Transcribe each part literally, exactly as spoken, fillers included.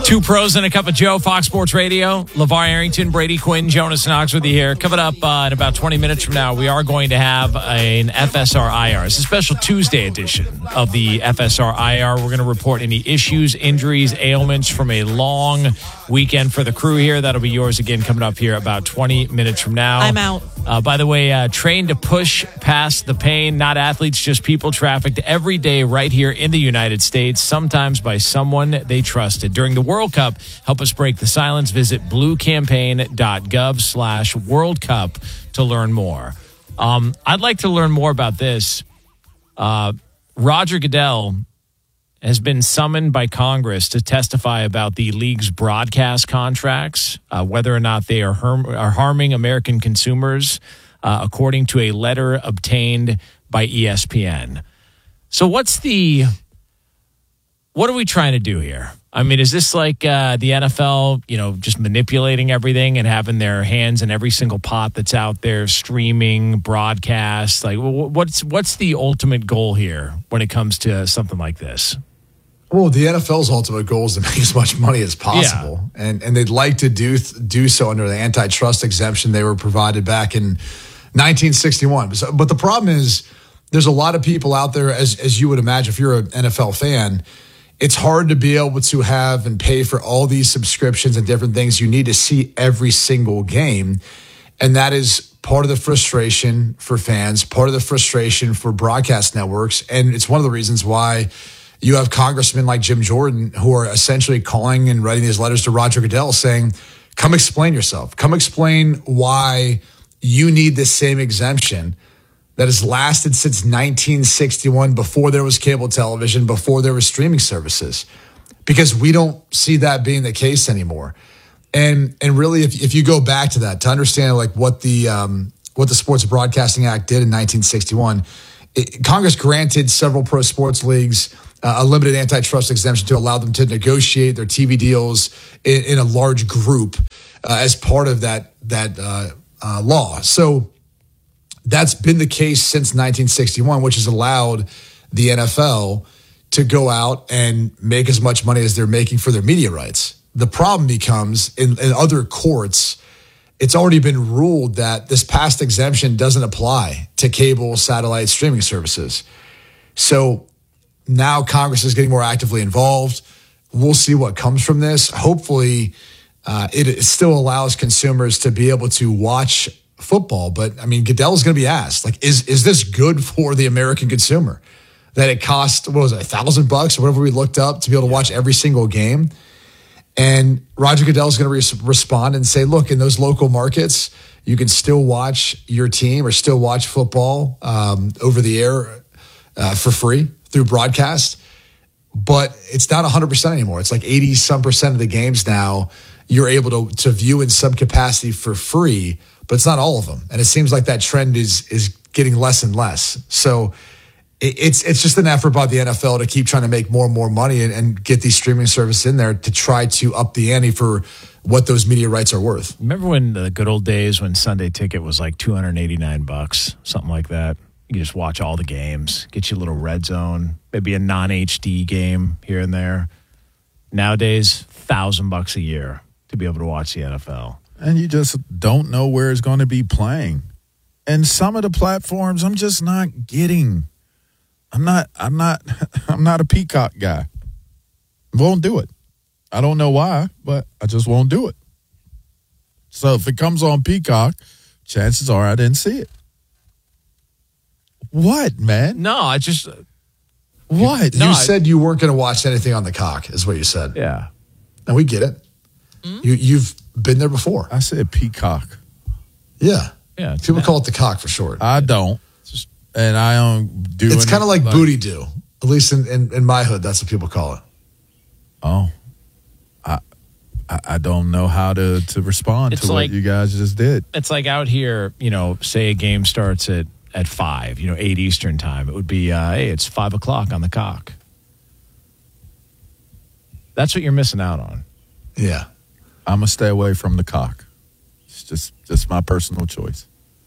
Two pros and a cup of Joe, Fox Sports Radio. LeVar Arrington, Brady Quinn, Jonas Knox with you here. Coming up uh, in about twenty minutes from now, we are going to have an F S R I R. It's a special Tuesday edition of the F S R I R. We're going to report any issues, injuries, ailments from a long weekend for the crew here. That'll be yours again coming up here about twenty minutes from now. I'm out. Uh, by the way, uh, trained to push past the pain, not athletes, just people trafficked every day right here in the United States, sometimes by someone they trusted. During the World Cup, help us break the silence. Visit bluecampaign.gov slash World Cup to learn more. Um, I'd like to learn more about this. Uh, Roger Goodell has been summoned by Congress to testify about the league's broadcast contracts, uh, whether or not they are, harm- are harming American consumers, uh, according to a letter obtained by E S P N. So what's the, what are we trying to do here? I mean, is this like uh, the N F L, you know, just manipulating everything and having their hands in every single pot that's out there, streaming, broadcast? Like, what's what's the ultimate goal here when it comes to something like this? Well, the N F L's ultimate goal is to make as much money as possible, yeah. and and they'd like to do do so under the antitrust exemption they were provided back in nineteen sixty-one. So, but the problem is, there's a lot of people out there, as as you would imagine, if you're an N F L fan, it's hard to be able to have and pay for all these subscriptions and different things. You need to see every single game, and that is part of the frustration for fans, part of the frustration for broadcast networks, and it's one of the reasons why you have congressmen like Jim Jordan who are essentially calling and writing these letters to Roger Goodell saying, come explain yourself. Come explain why you need this same exemption that has lasted since nineteen sixty-one, before there was cable television, before there were streaming services, because we don't see that being the case anymore. And and really, if if you go back to that, to understand like what the um, what the Sports Broadcasting Act did in nineteen sixty-one, it, Congress granted several pro sports leagues Uh, a limited antitrust exemption to allow them to negotiate their T V deals in, in a large group uh, as part of that that uh, uh, law. So that's been the case since nineteen sixty-one, which has allowed the N F L to go out and make as much money as they're making for their media rights. The problem becomes in, in other courts, it's already been ruled that this past exemption doesn't apply to cable, satellite, streaming services. So now Congress is getting more actively involved. We'll see what comes from this. Hopefully, uh, it, it still allows consumers to be able to watch football. But, I mean, Goodell is going to be asked, like, is is this good for the American consumer? That it cost, what was it, a thousand bucks or whatever we looked up to be able to watch every single game? And Roger Goodell is going to re- respond and say, look, in those local markets, you can still watch your team or still watch football um, over the air uh, for free through broadcast, but it's not one hundred percent anymore. It's like eighty some percent of the games now you're able to, to view in some capacity for free, but it's not all of them. And it seems like that trend is is getting less and less. So it, it's it's just an effort by the N F L to keep trying to make more and more money and, and get these streaming services in there to try to up the ante for what those media rights are worth. Remember when the good old days when Sunday Ticket was like two hundred eighty-nine bucks, something like that? You can just watch all the games, get you a little red zone, maybe a non-H D game here and there. Nowadays, thousand bucks a year to be able to watch the N F L. And you just don't know where it's going to be playing. And some of the platforms I'm just not getting. I'm not, I'm not, I'm not a Peacock guy. Won't do it. I don't know why, but I just won't do it. So if it comes on Peacock, chances are I didn't see it. What, man? No, I just... What? You no, said you weren't going to watch anything on the cock, is what you said. Yeah. And we get it. Mm-hmm. You, you've been there before. I said Peacock. Yeah. Yeah. People call it the cock for short. I don't. Just, and I don't do It's kind of like, like booty do. At least in, in, in my hood, that's what people call it. Oh. I I, I don't know how to, to respond It's to like, what you guys just did. It's like out here, you know, say a game starts at at five, you know, eight Eastern time. It would be, uh, hey, it's five o'clock on the cock. That's what you're missing out on. Yeah. I'm going to stay away from the cock. It's just, just my personal choice.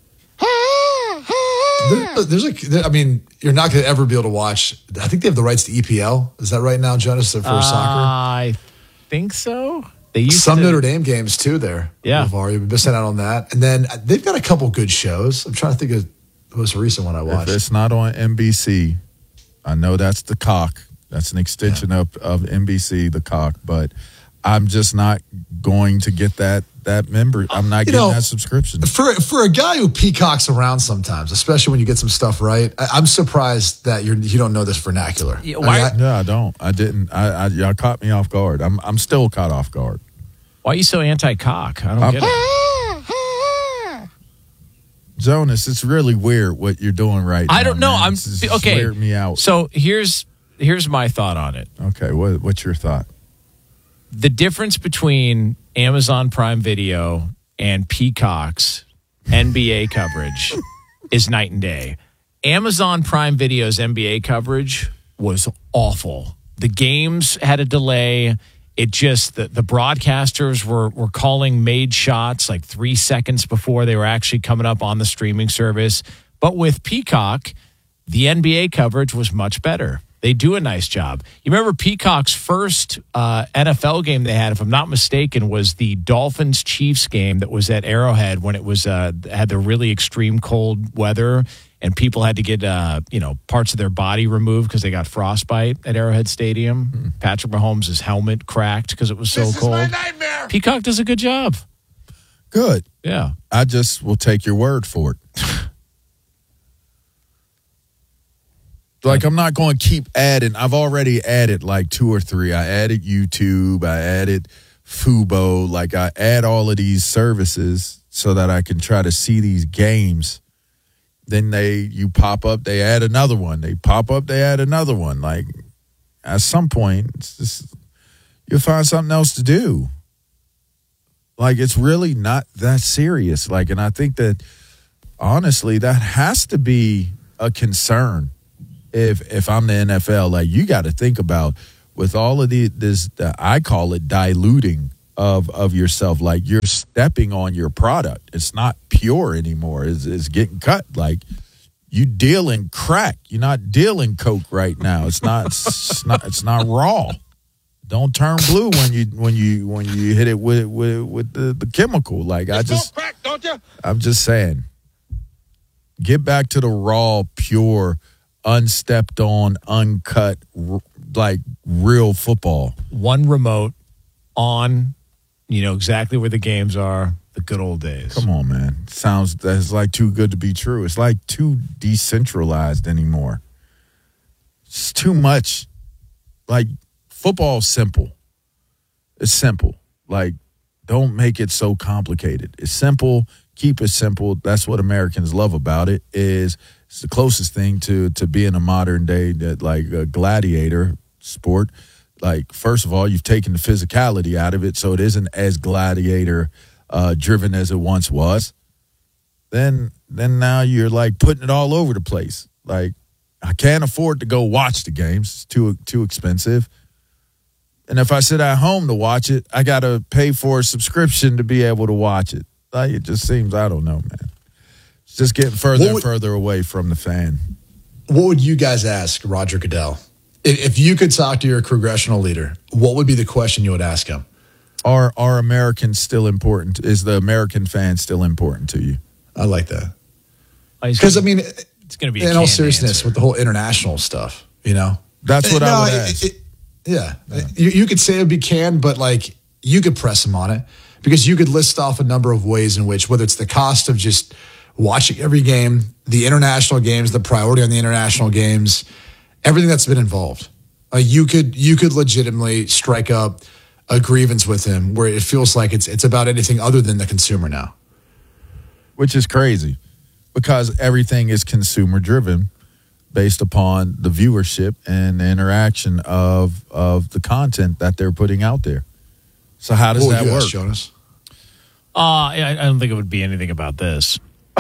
There, there's like, there, I mean, you're not going to ever be able to watch. I think they have the rights to E P L. Is that right now, Jonas, for uh, soccer? I think so. They used Some to, Notre Dame games too there. Yeah. LeVar, you've been missing out on that. And then they've got a couple good shows. I'm trying to think of the most recent one I watched. If it's not on N B C, I know that's the Cock. That's an extension yeah. of, of N B C, the Cock. But I'm just not going to get that that member. I'm not you getting know, that subscription. For for a guy who peacocks around sometimes, especially when you get some stuff right, I, I'm surprised that you're you don't know this vernacular. Yeah, why, I mean, I, no, I don't. I didn't. I, I y'all caught me off guard. I'm I'm still caught off guard. Why are you so anti-cock? I don't I'm, get it. Jonas, it's really weird what you're doing right now. I don't know. Man. I'm it's, it's okay. Weird me out. So here's here's my thought on it. Okay, what what's your thought? The difference between Amazon Prime Video and Peacock's N B A coverage is night and day. Amazon Prime Video's N B A coverage was awful. The games had a delay. It just, the, the broadcasters were, were calling made shots like three seconds before they were actually coming up on the streaming service. But with Peacock, the N B A coverage was much better. They do a nice job. You remember Peacock's first uh, N F L game they had, if I'm not mistaken, was the Dolphins-Chiefs game that was at Arrowhead when it was uh, had the really extreme cold weather and people had to get uh, you know parts of their body removed because they got frostbite at Arrowhead Stadium. Mm-hmm. Patrick Mahomes' helmet cracked because it was so this cold. Is my nightmare. Peacock does a good job. Good. Yeah. I just will take your word for it. Like, I'm not going to keep adding. I've already added like two or three. I added YouTube. I added Fubo. Like, I add all of these services so that I can try to see these games. Then they, you pop up, they add another one. They pop up, they add another one. Like, at some point, it's just, you'll find something else to do. Like, it's really not that serious. Like, and I think that, honestly, that has to be a concern. If if I'm the N F L, like, you got to think about with all of the this, the, I call it diluting of of yourself. Like, you're stepping on your product. It's not pure anymore. It's, it's getting cut. Like, you dealing crack. You're not dealing coke right now. It's not. It's not. It's not raw. Don't turn blue when you when you when you hit it with with with the, the chemical. Like, I just crack, don't you? I'm just saying. Get back to the raw, pure, unstepped on, uncut, r- like real football. One remote on, you know exactly where the games are. The good old days. Come on, man. Sounds that's like too good to be true. It's like too decentralized anymore. It's too much. Like, football's simple. It's simple. Like, don't make it so complicated. It's simple. Keep it simple. That's what Americans love about it. Is it's the closest thing to to being a modern day that like a gladiator sport. Like, first of all, you've taken the physicality out of it, so it isn't as gladiator uh, driven as it once was. Then then now you're like putting it all over the place. Like, I can't afford to go watch the games. It's too too expensive. And if I sit at home to watch it, I got to pay for a subscription to be able to watch it. Like, it just seems, I don't know, man. It's just getting further would, and further away from the fan. What would you guys ask Roger Goodell? If, if you could talk to your congressional leader, what would be the question you would ask him? Are, are Americans still important? Is the American fan still important to you? I like that. Because, I mean, it's going to be in all seriousness answer. with the whole international stuff, you know? That's what no, I would it, ask. It, yeah. yeah. You, you could say it would be canned, but like you could press him on it because you could list off a number of ways in which, whether it's the cost of just watching every game, the international games, the priority on the international games, everything that's been involved. Uh, you could you could legitimately strike up a grievance with him where it feels like it's it's about anything other than the consumer now. Which is crazy because everything is consumer driven based upon the viewership and the interaction of of the content that they're putting out there. So how does what that would you work? ask, Jonas? Uh, I, I don't think it would be anything about this.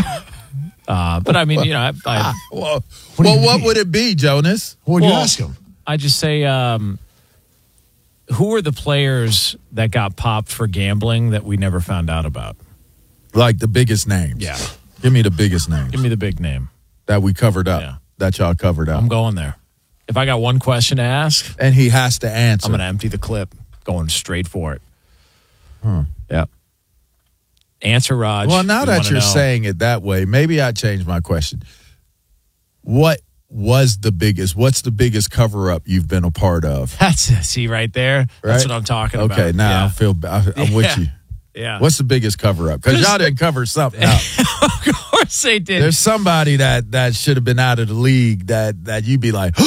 Uh, but I mean, you know, I, I, well, what, well, what would it be, Jonas? What would well, you ask him? I just say, um, who are the players that got popped for gambling that we never found out about? Like the biggest names. Yeah. Give me the biggest names. Give me the big name. That we covered up. Yeah. That y'all covered up. I'm going there. If I got one question to ask, and he has to answer. I'm going to empty the clip. going straight for it. Huh. Yep. Answer, Raj. Well, now We that wanna you're know. saying it that way, maybe I changed my question. What was the biggest, what's the biggest cover-up you've been a part of? That's it. See right there? That's Right? what I'm talking about. Okay, now yeah. I feel, I, I'm with Yeah. you. Yeah. What's the biggest cover-up? Because y'all didn't cover something up. Of course they did. There's somebody that, that should have been out of the league that, that you'd be like,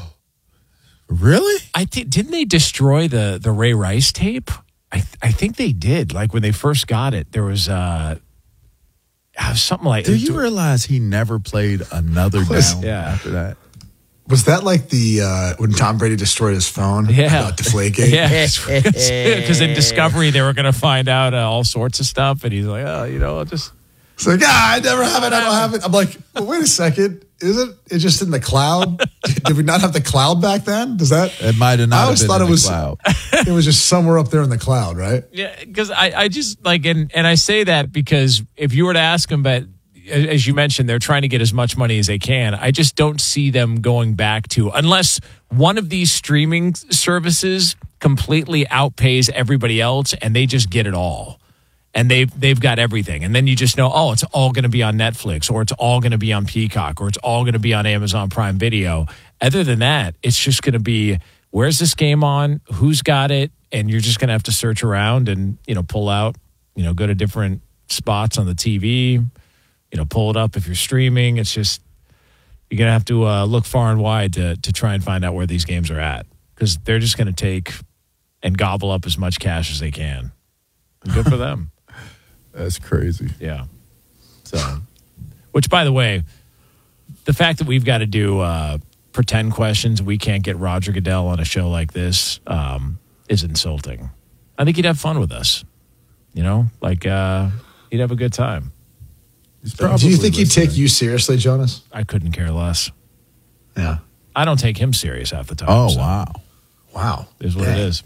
really? I think didn't they destroy the the Ray Rice tape? I th- I think they did. Like when they first got it, there was uh something like. Do you realize he never played another down Yeah. after that? Was that like the uh, when Tom Brady destroyed his phone? Yeah. About Deflategate? Yeah, because in Discovery they were going to find out uh, all sorts of stuff, and he's like, oh, you know, I'll just. It's like, ah, I never have it. I don't have it. I'm like, well, wait a second. Is it? It's just in the cloud? Did we not have the cloud back then? Does that? It might have I not have always been thought in it the was. cloud. It was just somewhere up there in the cloud, right? Yeah, because I, I just like, and, and I say that because if you were to ask them, but as you mentioned, they're trying to get as much money as they can. I just don't see them going back to, unless one of these streaming services completely outpays everybody else and they just get it all. And they've, they've got everything. And then you just know, oh, it's all going to be on Netflix, or it's all going to be on Peacock, or it's all going to be on Amazon Prime Video. Other than that, it's just going to be, where's this game on? Who's got it? And you're just going to have to search around and, you know, pull out, you know, go to different spots on the T V, you know, pull it up if you're streaming. It's just, you're going to have to uh, look far and wide to, to try and find out where these games are at, because they're just going to take and gobble up as much cash as they can. And good for them. That's crazy. Yeah. So, which, by the way, the fact that we've got to do uh, pretend questions, we can't get Roger Goodell on a show like this, um, is insulting. I think he'd have fun with us. You know, like uh, he'd have a good time. Do you think he'd listening. take you seriously, Jonas? I couldn't care less. Yeah. I don't take him serious half the time. Oh, so wow. Wow. It is what Dang. it is.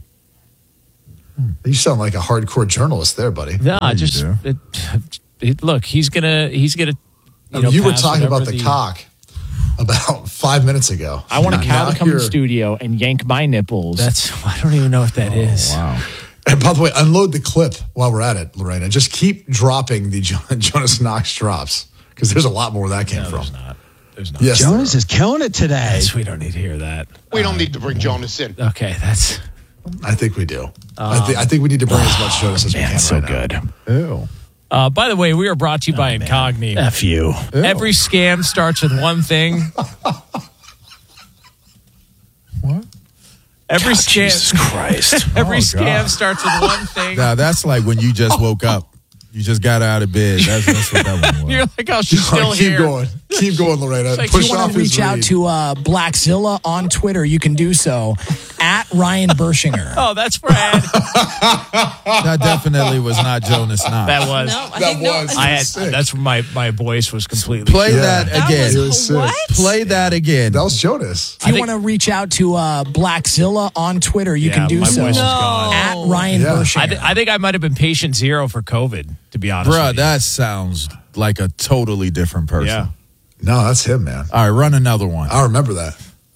You sound like a hardcore journalist there, buddy. No, I you just do. it, it, look. He's gonna. He's gonna. I You, mean, know, you were pass talking whatever about the, cock about five minutes ago. I want a Now- cow now to come in you're- the studio and yank my nipples. That's. I don't even know what that is. Wow. And by the way, unload the clip while we're at it, Lorena. Just keep dropping the Jo- Jonas Knox drops, because there's a lot more where that came No, from. there's not. There's not. Yes, Jonas is killing it today. Yes, we don't need to hear that. We don't need to bring Jonas in. Okay, that's I think we do. I, th- I think we need to bring as much Jonas as we man, can so right now. good. Ew. Uh, by the way, we are brought to you by Incogni. F you. Every scam starts with one thing. What? Every scam. Jesus Christ. Every Oh, scam God. starts with one thing. Now, that's like when you just woke up. You just got out of bed. That's, that's what that one was. You're like, oh, she's All still right, keep here. going. Keep going, Lorena. like, Push you off wanna To his reach out lead. to uh, Blackzilla on Twitter, you can do so at Ryan Bershinger. Oh, that's Brad. That definitely was not Jonas Knox. That was. No, I That think no. was. I had. Sick. That's my my voice was completely. Play Yeah. that That again. It was was sick. what? Play that again. That was Jonas. If you I want think- to reach out to uh, Blackzilla on Twitter, you Yeah, can do my so voice is No. gone. at Ryan Yeah. Bershinger. I, th- I think I might have been patient zero for COVID, to be honest. Bruh, with you. that sounds like a totally different person. Yeah. No, that's him, man. All right, run another one. I remember that.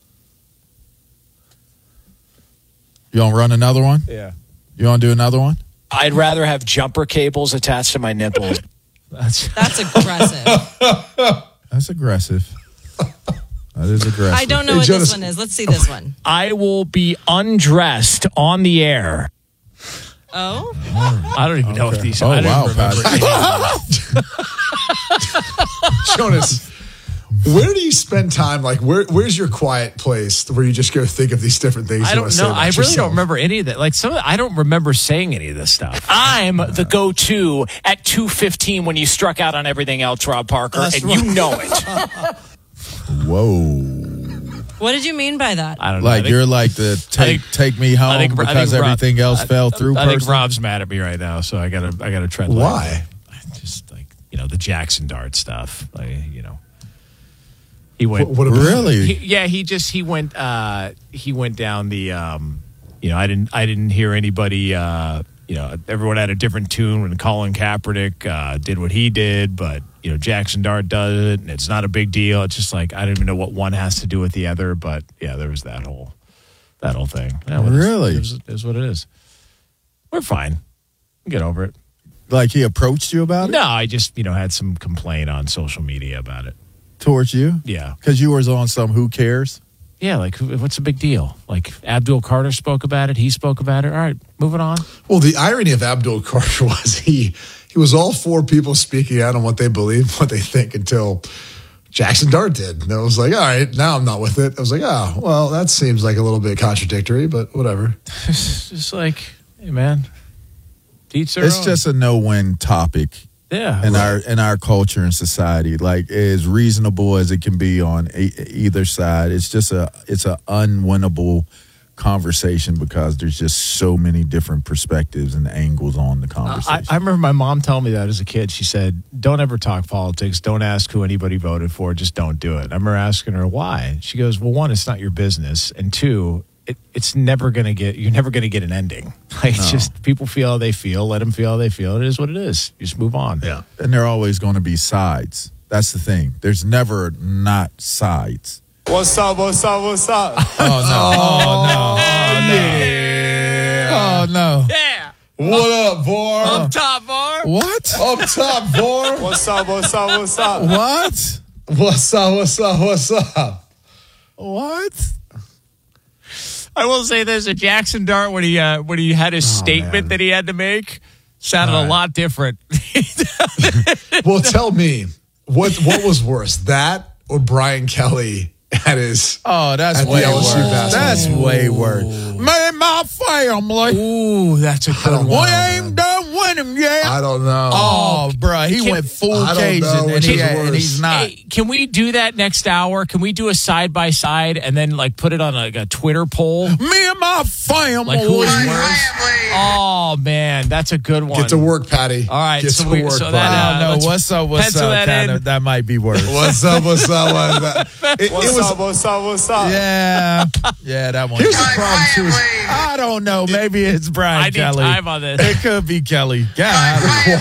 You want to run another one? Yeah. You want to do another one? I'd rather have jumper cables attached to my nipples. That's. That's aggressive. That's aggressive. That is aggressive. I don't know Hey, what Jonas- this one is. Let's see this one. I will be undressed on the air. Oh, I don't even know if these. Oh, I don't wow, remember Pat. any of these. Jonas, where do you spend time? Like, where where's your quiet place where you just go think of these different things? I you don't wanna say know. about I really yourself? don't remember any of that. Like some, of the, I don't remember saying any of this stuff. I'm the go-to at two fifteen when you struck out on everything else, Rob Parker, That's and you know it. Whoa. what did you mean by that? I don't know. I Like think- you're like the take think- take me home I think- I because think Rob- everything else I- fell through. I think person? Rob's mad at me right now, so I gotta, I gotta tread. Why? lightly. Just like you know the Jackson Dart stuff. Like you know, he went. What, what about Really? He, yeah, he just he went uh he went down the um you know I didn't I didn't hear anybody uh you know everyone had a different tune when Colin Kaepernick uh did what he did, but you know Jackson Dart does it and it's not a big deal. It's just like I don't even know what one has to do with the other, but yeah, there was that whole that whole thing. Yeah, well, Really? It is, it is what it is. We're fine. We get over it. Like he approached you about it? No, I just, you know, had some complaint on social media about it. Towards you? Yeah. Because you was on some who cares? Yeah, like, who- what's the big deal? Like, Abdul Carter spoke about it. He spoke about it. All right, moving on. Well, the irony of Abdul Carter was he he was all for people speaking out on what they believe, what they think, until Jackson Dart did. And it was like, all right, now I'm not with it. I was like, oh, well, that seems like a little bit contradictory, but whatever. It's just like, hey, man, teach their It's own. just a no-win topic yeah. in our in our culture and society. Like as reasonable as it can be on e- either side, it's just a it's a unwinnable conversation because there's just so many different perspectives and angles on the I, conversation. I remember my mom telling me that as a kid. She said, don't ever talk politics. Don't ask who anybody voted for. Just don't do it. I remember asking her why. She goes, well, one, it's not your business. And two, it, it's never going to get, you're never going to get an ending. Like, it's just people feel how they feel. Let them feel how they feel. It is what it is. You just move on. Yeah. and there are always going to be sides. That's the thing. There's never not sides. What's up, what's up, what's up? Oh no! Oh no! Oh no! Yeah. What up, boy? Up top, bar. What? Up top, boy. What's up, what's up, what's up? What? What's up, what's up, what's up? What? I will say there's a Jackson Dart when he uh, when he had his statement man. that he had to make sounded All a right. lot different. Well, tell me, what what was worse, that or Brian Kelly at his Oh, that's At the way L worse. S U basketball. That's way worse. Man, my family. Ooh, that's a good don't We know. ain't done winning yet. I don't know. Oh, bruh, he Can- went full I don't Cajun, know and, which he, is and worse. he's not. Hey, can we do that next hour? Can we do a side by side and then like put it on like a Twitter poll? Me and my family. Like who is worse? Oh man, that's a good one. Get to work, Patty. All right, Get so to we- work, so buddy. that, Oh, no, let's what's up, what's pencil up? that Kinda- in. that might be worse. What's up? What's up? What's up? It, it What's was. up, what's up, what's up? Yeah. Yeah, that one. Here's the problem too. Is I don't know. Maybe it's Brian I need Kelly. time on this. It could be Kelly. God.